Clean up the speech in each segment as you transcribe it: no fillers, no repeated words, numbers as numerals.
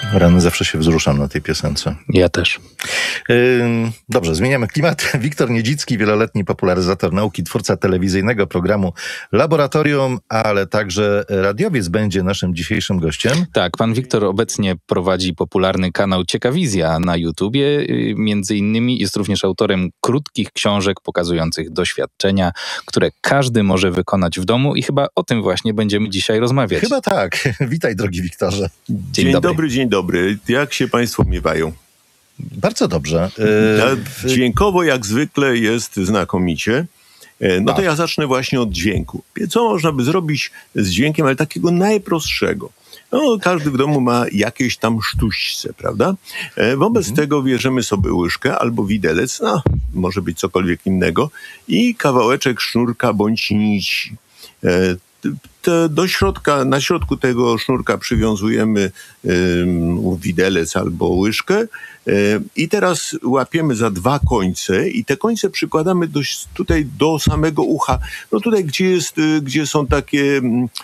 Rany, zawsze się wzruszam na tej piosence. Ja też. Dobrze, zmieniamy klimat. Wiktor Niedzicki, wieloletni popularyzator nauki, twórca telewizyjnego programu Laboratorium, ale także radiowiec, będzie naszym dzisiejszym gościem. Tak, pan Wiktor obecnie prowadzi popularny kanał Ciekawizja na YouTubie. Między innymi jest również autorem krótkich książek pokazujących doświadczenia, które każdy może wykonać w domu i chyba o tym właśnie będziemy dzisiaj rozmawiać. Chyba tak. Witaj, drogi Wiktorze. Dzień dobry, dzień dobry. Jak się państwo miewają? Bardzo dobrze. Dźwiękowo jak zwykle jest znakomicie. No to ja zacznę właśnie od dźwięku. Co można by zrobić z dźwiękiem, ale takiego najprostszego? No, każdy w domu ma jakieś tam sztućce, prawda? Wobec tego bierzemy sobie łyżkę albo widelec, no, może być cokolwiek innego, i kawałeczek sznurka bądź nici. Do środka, na środku tego sznurka przywiązujemy widelec albo łyżkę i teraz łapiemy za dwa końce i te końce przykładamy tutaj do samego ucha. No tutaj, gdzie są takie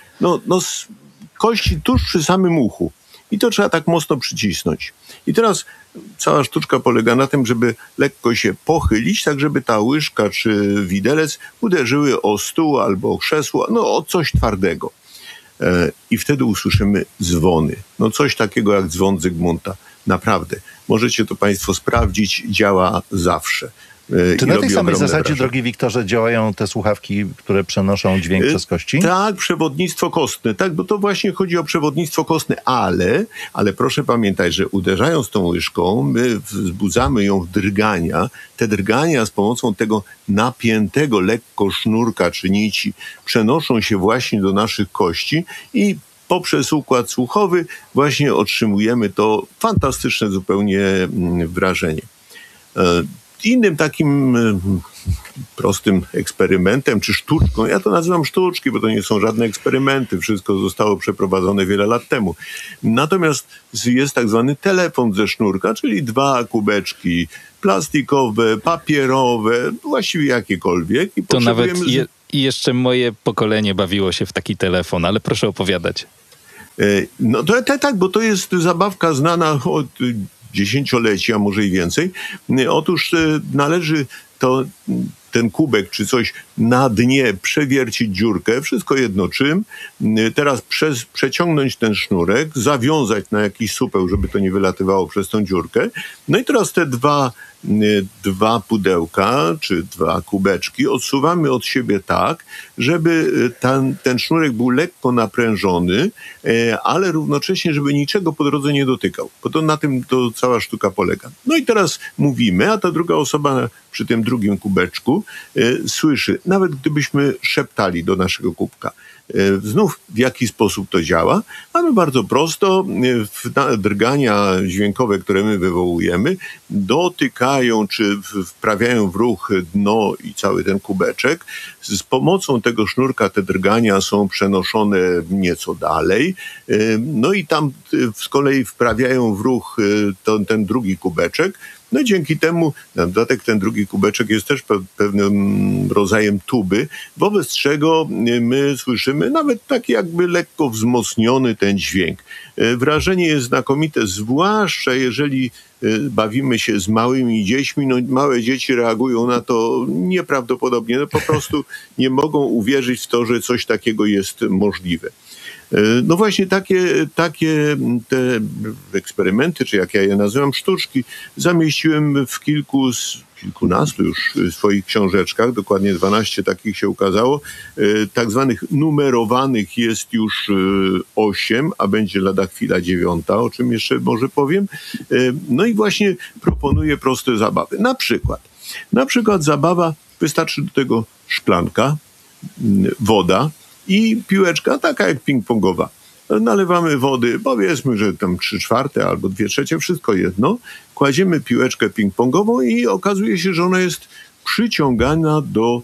kości tuż przy samym uchu. I to trzeba tak mocno przycisnąć. I teraz cała sztuczka polega na tym, żeby lekko się pochylić, tak żeby ta łyżka czy widelec uderzyły o stół albo o krzesło, no o coś twardego. I wtedy usłyszymy dzwony. No coś takiego jak dzwon Zygmunta. Naprawdę. Możecie to państwo sprawdzić. Działa zawsze. Czy na tej samej zasadzie, drogi Wiktorze, działają te słuchawki, które przenoszą dźwięk przez kości? Tak, przewodnictwo kostne, tak, bo to właśnie chodzi o przewodnictwo kostne, ale proszę pamiętać, że uderzając tą łyżką, my wzbudzamy ją w drgania. Te drgania z pomocą tego napiętego lekko sznurka czy nici przenoszą się właśnie do naszych kości i poprzez układ słuchowy właśnie otrzymujemy to fantastyczne zupełnie wrażenie. Innym takim prostym eksperymentem, czy sztuczką, ja to nazywam sztuczki, bo to nie są żadne eksperymenty, wszystko zostało przeprowadzone wiele lat temu. Natomiast jest tak zwany telefon ze sznurka, czyli dwa kubeczki plastikowe, papierowe, właściwie jakiekolwiek. I to nawet i jeszcze moje pokolenie bawiło się w taki telefon, ale proszę opowiadać. No to tak, bo to jest zabawka znana od dziesięcioleci, a może i więcej. Otóż należy ten kubek czy coś na dnie przewiercić dziurkę, wszystko jedno czym. Teraz przeciągnąć ten sznurek, zawiązać na jakiś supeł, żeby to nie wylatywało przez tą dziurkę. No i teraz te dwa pudełka czy dwa kubeczki odsuwamy od siebie tak, żeby ten sznurek był lekko naprężony, ale równocześnie, żeby niczego po drodze nie dotykał. Bo to na tym to cała sztuka polega. No i teraz mówimy, a ta druga osoba przy tym drugim kubeczku słyszy, nawet gdybyśmy szeptali do naszego kubka. Znów w jaki sposób to działa? Mamy bardzo prosto, drgania dźwiękowe, które my wywołujemy, dotykają czy wprawiają w ruch dno i cały ten kubeczek. Z pomocą tego sznurka te drgania są przenoszone nieco dalej. No i tam z kolei wprawiają w ruch ten drugi kubeczek. No i dzięki temu, na dodatek ten drugi kubeczek jest też pewnym rodzajem tuby, wobec czego my słyszymy nawet taki jakby lekko wzmocniony ten dźwięk. Wrażenie jest znakomite, zwłaszcza jeżeli bawimy się z małymi dziećmi. No, małe dzieci reagują na to nieprawdopodobnie, no po prostu nie mogą uwierzyć w to, że coś takiego jest możliwe. No właśnie takie te eksperymenty, czy jak ja je nazywam, sztuczki, zamieściłem w kilkunastu już swoich książeczkach, dokładnie 12 takich się ukazało. Tak zwanych numerowanych jest już 8, a będzie lada chwila 9, o czym jeszcze może powiem. No i właśnie proponuję proste zabawy. Na przykład zabawa, wystarczy do tego szklanka, woda i piłeczka taka jak ping-pongowa. Nalewamy wody, powiedzmy, że tam 3/4 albo 2/3, wszystko jedno. Kładziemy piłeczkę ping-pongową i okazuje się, że ona jest przyciągana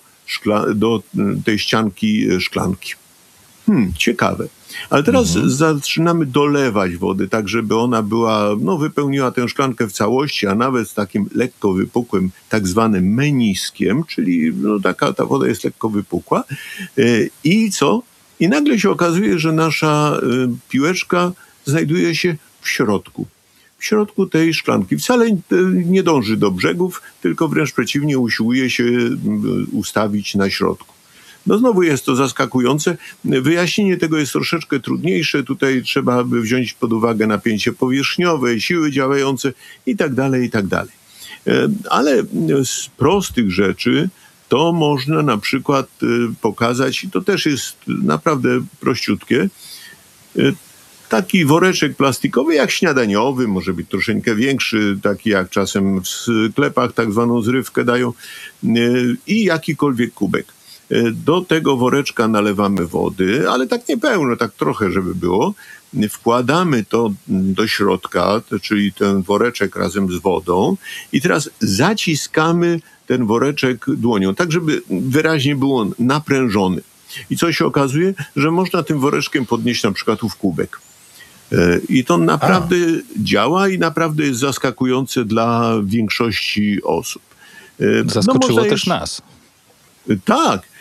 do tej ścianki szklanki. Ciekawe. Ale teraz zaczynamy dolewać wody, tak żeby ona wypełniła tę szklankę w całości, a nawet z takim lekko wypukłym tak zwanym meniskiem, czyli ta woda jest lekko wypukła. I co? I nagle się okazuje, że nasza piłeczka znajduje się w środku tej szklanki. Wcale nie dąży do brzegów, tylko wręcz przeciwnie, usiłuje się ustawić na środku. No znowu jest to zaskakujące. Wyjaśnienie tego jest troszeczkę trudniejsze. Tutaj trzeba by wziąć pod uwagę napięcie powierzchniowe, siły działające i tak dalej, i tak dalej. Ale z prostych rzeczy to można na przykład pokazać, i to też jest naprawdę prościutkie, taki woreczek plastikowy jak śniadaniowy, może być troszeczkę większy, taki jak czasem w sklepach tak zwaną zrywkę dają, i jakikolwiek kubek. Do tego woreczka nalewamy wody, ale tak nie pełno, tak trochę, żeby było. Wkładamy to do środka, czyli ten woreczek razem z wodą i teraz zaciskamy ten woreczek dłonią, tak żeby wyraźnie był on naprężony. I co się okazuje, że można tym woreczkiem podnieść na przykład ów kubek. I to naprawdę działa i naprawdę jest zaskakujące dla większości osób. Zaskoczyło też nas. Tak.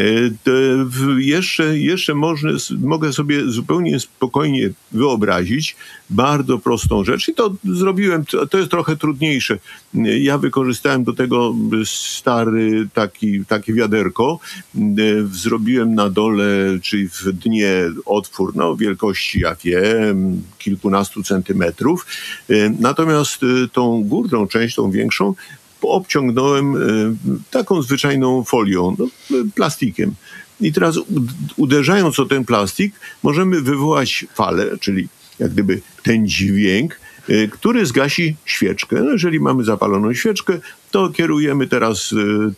Jeszcze mogę sobie zupełnie spokojnie wyobrazić bardzo prostą rzecz i to zrobiłem, to jest trochę trudniejsze. Ja wykorzystałem do tego takie wiaderko, zrobiłem na dole, czyli w dnie otwór wielkości, ja wiem, kilkunastu centymetrów, natomiast tą górną część, tą większą, obciągnąłem taką zwyczajną folią, plastikiem. I teraz uderzając o ten plastik możemy wywołać falę, czyli jak gdyby ten dźwięk, który zgasi świeczkę. No, jeżeli mamy zapaloną świeczkę, to kierujemy teraz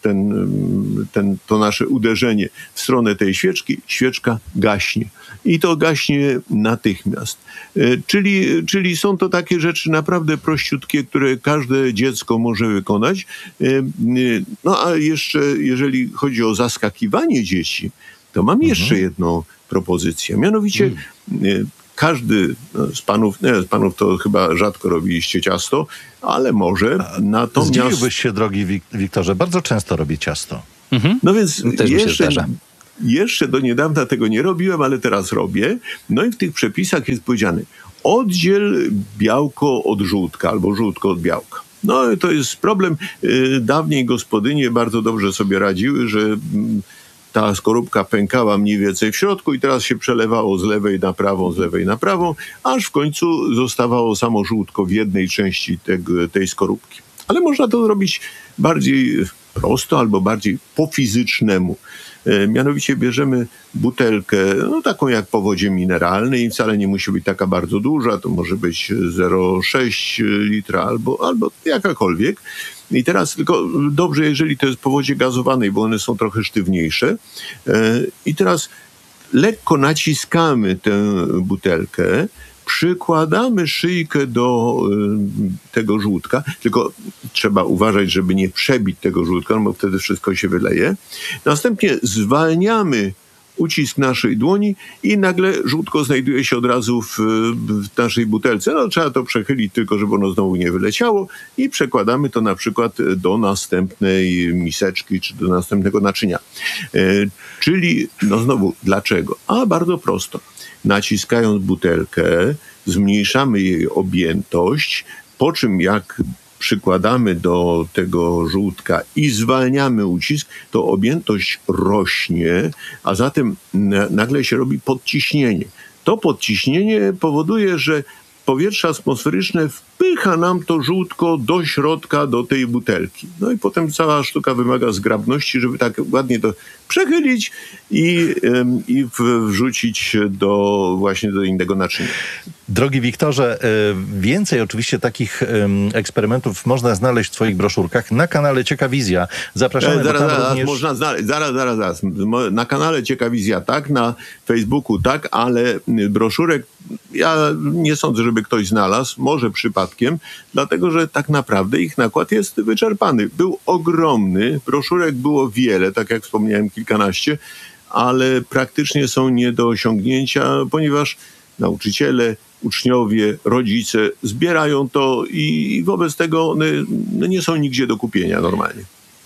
to nasze uderzenie w stronę tej świeczki. Świeczka gaśnie. I to gaśnie natychmiast. Czyli są to takie rzeczy naprawdę prościutkie, które każde dziecko może wykonać. No a jeszcze, jeżeli chodzi o zaskakiwanie dzieci, to mam jeszcze jedną propozycję. Mianowicie każdy z panów to chyba rzadko robiliście ciasto, ale może. Natomiast zdziwiłbyś się, drogi Wiktorze, bardzo często robię ciasto. No więc też mi się zdarza. Jeszcze do niedawna tego nie robiłem, ale teraz robię. No i w tych przepisach jest powiedziane: oddziel białko od żółtka albo żółtko od białka. No i to jest problem. Dawniej gospodynie bardzo dobrze sobie radziły, że ta skorupka pękała mniej więcej w środku i teraz się przelewało z lewej na prawą, aż w końcu zostawało samo żółtko w jednej części tej skorupki. Ale można to zrobić bardziej prosto albo bardziej po fizycznemu. Mianowicie bierzemy butelkę, taką jak po wodzie mineralnej, i wcale nie musi być taka bardzo duża, to może być 0,6 litra albo jakakolwiek. I teraz tylko dobrze, jeżeli to jest po wodzie gazowanej, bo one są trochę sztywniejsze. I teraz lekko naciskamy tę butelkę, przykładamy szyjkę do tego żółtka, tylko trzeba uważać, żeby nie przebić tego żółtka, bo wtedy wszystko się wyleje. Następnie zwalniamy ucisk naszej dłoni i nagle żółtko znajduje się od razu w naszej butelce. Trzeba to przechylić tylko, żeby ono znowu nie wyleciało i przekładamy to na przykład do następnej miseczki czy do następnego naczynia. Czyli znowu, dlaczego? Bardzo prosto. Naciskając butelkę, zmniejszamy jej objętość, po czym jak przykładamy do tego żółtka i zwalniamy ucisk, to objętość rośnie, a zatem nagle się robi podciśnienie. To podciśnienie powoduje, że powietrze atmosferyczne wpycha nam to żółtko do środka, do tej butelki. No i potem cała sztuka wymaga zgrabności, żeby tak ładnie to przechylić i wrzucić właśnie do innego naczynia. Drogi Wiktorze, więcej oczywiście takich eksperymentów można znaleźć w twoich broszurkach na kanale Ciekawizja. Zapraszamy. Zaraz, również... można znaleźć. Zaraz. Na kanale Ciekawizja tak, na Facebooku tak, ale broszurek ja nie sądzę, żeby ktoś znalazł, może przypadkiem, dlatego że tak naprawdę ich nakład jest wyczerpany. Był ogromny, broszurek było wiele, tak jak wspomniałem, kilkanaście, ale praktycznie są nie do osiągnięcia, ponieważ nauczyciele, uczniowie, rodzice zbierają to i wobec tego one nie są nigdzie do kupienia normalnie.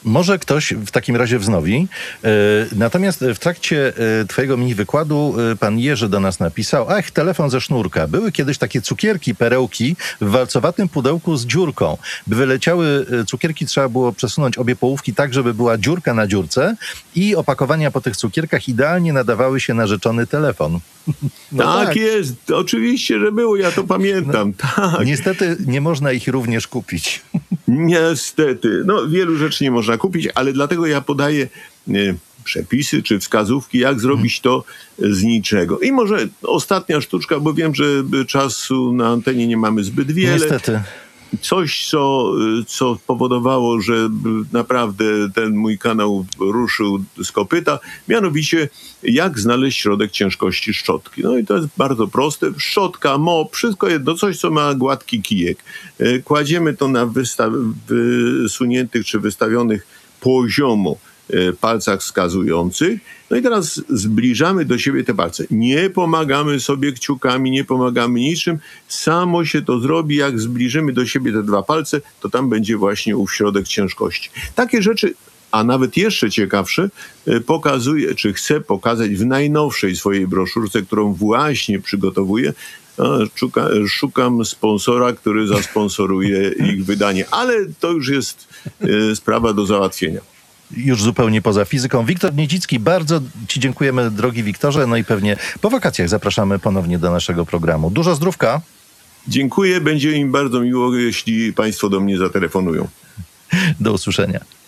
Może ktoś w takim razie wznowi. Natomiast w trakcie twojego mini wykładu pan Jerzy do nas napisał: ach, telefon ze sznurka. Były kiedyś takie cukierki, perełki w walcowatym pudełku z dziurką. By wyleciały cukierki, trzeba było przesunąć obie połówki tak, żeby była dziurka na dziurce i opakowania po tych cukierkach idealnie nadawały się na rzeczony telefon. No tak jest, oczywiście, że było, ja to pamiętam. Tak. Niestety nie można ich również kupić. Niestety. No, wielu rzeczy nie można kupić, ale dlatego ja podaję przepisy czy wskazówki, jak zrobić to z niczego. I może ostatnia sztuczka, bo wiem, że czasu na antenie nie mamy zbyt wiele. Niestety. Coś, co powodowało, że naprawdę ten mój kanał ruszył z kopyta, mianowicie jak znaleźć środek ciężkości szczotki. No i to jest bardzo proste. Szczotka, mop, wszystko jedno, coś, co ma gładki kijek. Kładziemy to na wysuniętych czy wystawionych poziomo palcach wskazujących. No i teraz zbliżamy do siebie te palce. Nie pomagamy sobie kciukami, nie pomagamy niczym. Samo się to zrobi. Jak zbliżymy do siebie te dwa palce, to tam będzie właśnie ów środek ciężkości. Takie rzeczy, a nawet jeszcze ciekawsze, pokazuję, czy chcę pokazać w najnowszej swojej broszurce, którą właśnie przygotowuję. Szukam sponsora, który zasponsoruje ich wydanie. Ale to już jest sprawa do załatwienia. Już zupełnie poza fizyką. Wiktor Niedzicki, bardzo ci dziękujemy, drogi Wiktorze. No i pewnie po wakacjach zapraszamy ponownie do naszego programu. Dużo zdrówka. Dziękuję, będzie im bardzo miło, jeśli państwo do mnie zatelefonują. Do usłyszenia.